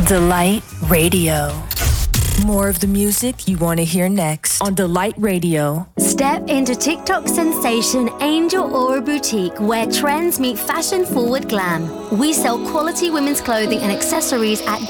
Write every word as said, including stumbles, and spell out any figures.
Delight Radio. More of the music you want to hear next on Delight Radio. Step into TikTok sensation Angel Aura Boutique, where trends meet fashion-forward glam. We sell quality women's clothing and accessories at